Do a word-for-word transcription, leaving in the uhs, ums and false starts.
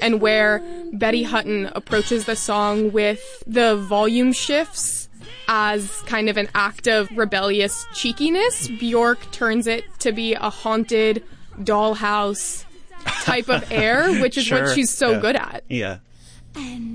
and where Betty Hutton approaches the song with the volume shifts as kind of an act of rebellious cheekiness, Bjork turns it to be a haunted dollhouse type of air, which is sure. what she's so yeah. good at. Yeah. And